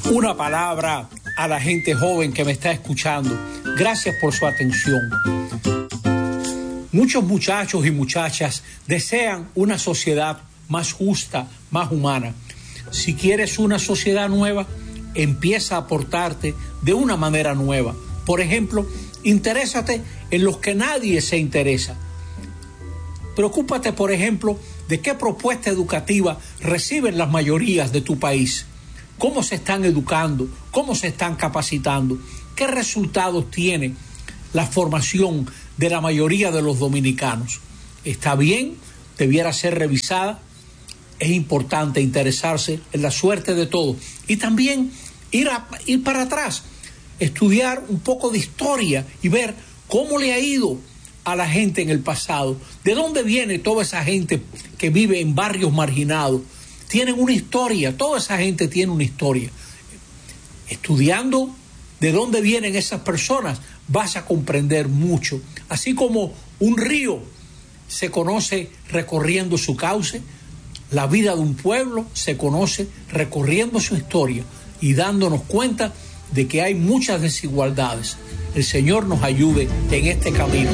Una palabra a la gente joven que me está escuchando. Gracias por su atención. Muchos muchachos y muchachas desean una sociedad más justa, más humana. Si quieres una sociedad nueva, empieza a portarte de una manera nueva. Por ejemplo, interésate en los que nadie se interesa. Preocúpate, por ejemplo, de qué propuesta educativa reciben las mayorías de tu país. ¿Cómo se están educando? ¿Cómo se están capacitando? ¿Qué resultados tiene la formación de la mayoría de los dominicanos? ¿Está bien? ¿Debiera ser revisada? Es importante interesarse en la suerte de todos y también ir para atrás, estudiar un poco de historia y ver cómo le ha ido a la gente en el pasado, de dónde viene toda esa gente que vive en barrios marginados. Tienen una historia, toda esa gente tiene una historia. Estudiando de dónde vienen esas personas, vas a comprender mucho. Así como un río se conoce recorriendo su cauce, la vida de un pueblo se conoce recorriendo su historia y dándonos cuenta de que hay muchas desigualdades. El Señor nos ayude en este camino.